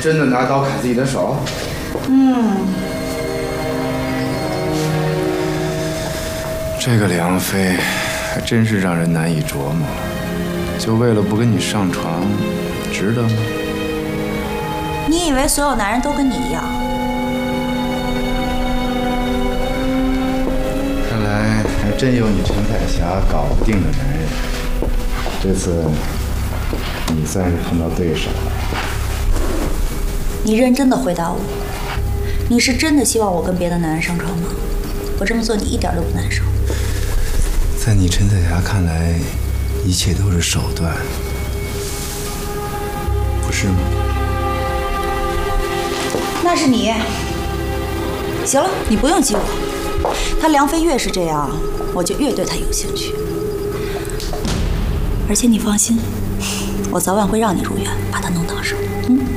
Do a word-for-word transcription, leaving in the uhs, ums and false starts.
真的拿刀砍自己的手？ 嗯。 这个梁妃还真是让人难以琢磨。就为了不跟你上床，值得吗？ 你以为所有男人都跟你一样？ 看来还真有你陈彩霞搞不定的男人。这次你算是碰到对手了。 你认真的回答我，你是真的希望我跟别的男人上床吗？我这么做你一点都不难受？ 在你陈彩霞看来，一切都是手段，不是吗？ 那是你。行了，你不用激我。他梁妃越是这样，我就越对他有兴趣。而且你放心，我早晚会让你如愿，把他弄到手。嗯。